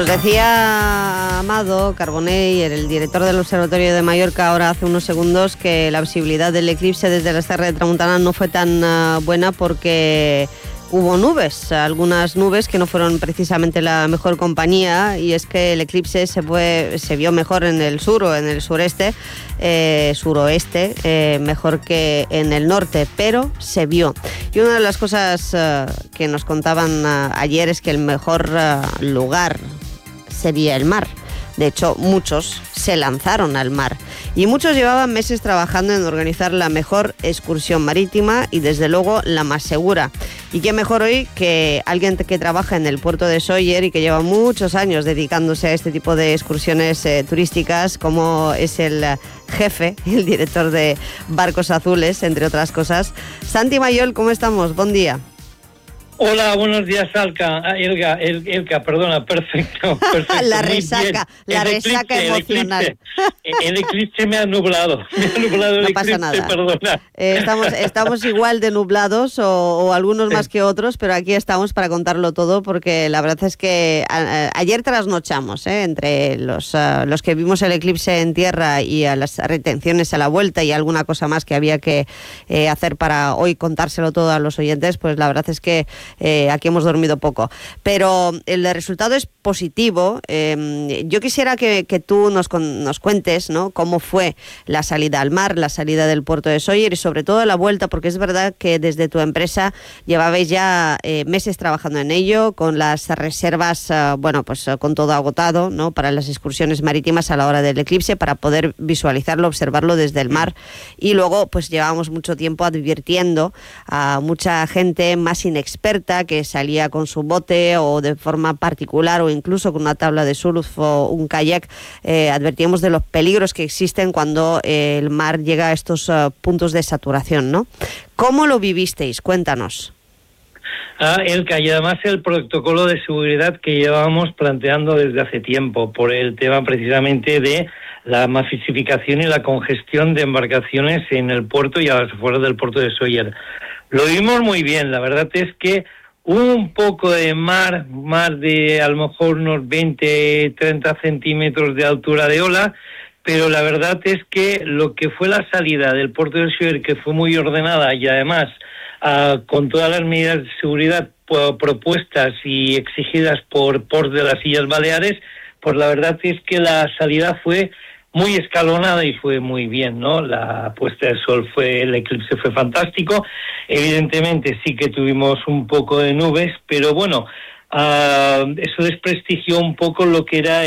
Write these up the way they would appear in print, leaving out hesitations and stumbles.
Nos decía Amado Carbonell, el director del Observatorio de Mallorca, ahora hace unos segundos, que la visibilidad del eclipse desde la Serra de Tramuntana no fue tan buena porque hubo nubes, algunas nubes que no fueron precisamente la mejor compañía, y es que el eclipse se vio mejor en el sur o en el suroeste, mejor que en el norte, pero se vio. Y una de las cosas que nos contaban ayer es que el mejor lugar sería el mar. De hecho, muchos se lanzaron al mar y muchos llevaban meses trabajando en organizar la mejor excursión marítima y, desde luego, la más segura. Y qué mejor hoy que alguien que trabaja en el puerto de Sóller y que lleva muchos años dedicándose a este tipo de excursiones turísticas, como es el jefe, el director de Barcos Azules, entre otras cosas. Santi Mayol, ¿cómo estamos? Buen día. Hola, buenos días, Elka, perdona, perfecto. La resaca emocional. El eclipse me ha nublado. No pasa nada. Perdona. Estamos igual de nublados o algunos más que otros, pero aquí estamos para contarlo todo, porque la verdad es que ayer trasnochamos, entre los que vimos el eclipse en tierra y a las retenciones a la vuelta y alguna cosa más que había que hacer para hoy contárselo todo a los oyentes. Pues la verdad es que aquí hemos dormido poco, pero el resultado es positivo. Yo quisiera que tú nos cuentes, ¿no?, cómo fue la salida al mar, la salida del puerto de Sóller y sobre todo la vuelta, porque es verdad que desde tu empresa llevabais ya meses trabajando en ello, con las reservas, con todo agotado, ¿no?, para las excursiones marítimas a la hora del eclipse, para poder visualizarlo, observarlo desde el mar. Y luego pues llevábamos mucho tiempo advirtiendo a mucha gente más inexperta que salía con su bote o de forma particular o incluso con una tabla de surf o un kayak. Advertíamos de los peligros que existen cuando el mar llega a estos puntos de saturación, ¿no? ¿Cómo lo vivisteis? Cuéntanos. Elka, y además el protocolo de seguridad que llevábamos planteando desde hace tiempo, por el tema precisamente de la masificación y la congestión de embarcaciones en el puerto y a las afueras del puerto de Sóller. Lo vimos muy bien. La verdad es que un poco de mar de a lo mejor unos 20-30 centímetros de altura de ola, pero la verdad es que lo que fue la salida del puerto de Sóller, que fue muy ordenada y además con todas las medidas de seguridad propuestas y exigidas por de las Islas Baleares, pues la verdad es que la salida fue muy escalonada y fue muy bien, ¿no? La puesta de sol el eclipse fue fantástico. Evidentemente sí que tuvimos un poco de nubes, pero bueno, eso desprestigió un poco lo que era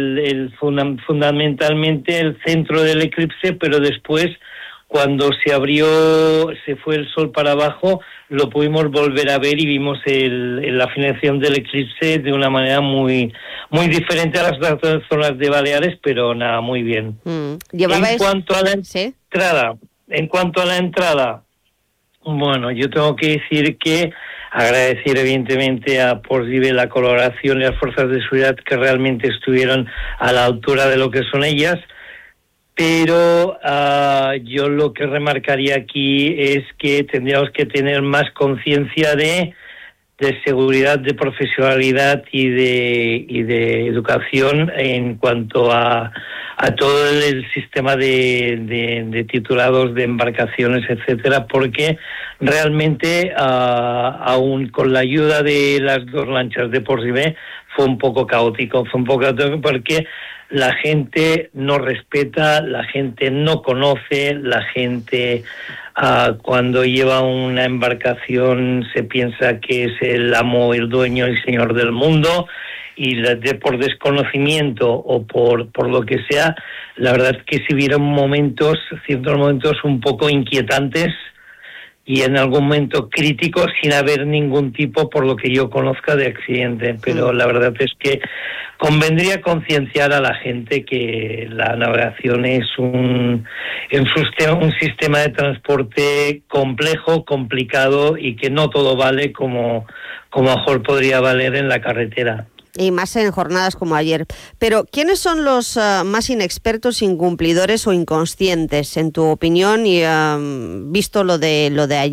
fundamentalmente el centro del eclipse, pero después, cuando se fue el sol para abajo, lo pudimos volver a ver y vimos la finalización del eclipse de una manera muy, muy diferente a las otras zonas de Baleares, pero nada, muy bien. En cuanto a la entrada, bueno, yo tengo que decir que agradecer evidentemente a Portside la colaboración y las fuerzas de seguridad, que realmente estuvieron a la altura de lo que son ellas. Pero yo lo que remarcaría aquí es que tendríamos que tener más conciencia de seguridad, de profesionalidad y de educación en cuanto a todo el sistema de titulados de embarcaciones, etcétera, porque realmente aún con la ayuda de las dos lanchas de Portside fue un poco caótico porque la gente no respeta, la gente no conoce, la gente cuando lleva una embarcación se piensa que es el amo, el dueño, el señor del mundo, y por desconocimiento o por lo que sea, la verdad es que si hubieron ciertos momentos un poco inquietantes y en algún momento crítico, sin haber ningún tipo, por lo que yo conozca, de accidente. Pero la verdad es que convendría concienciar a la gente que la navegación es un sistema de transporte complejo, complicado, y que no todo vale como mejor podría valer en la carretera. Y más en jornadas como ayer. Pero, ¿quiénes son los más inexpertos, incumplidores o inconscientes, en tu opinión, y visto lo de ayer?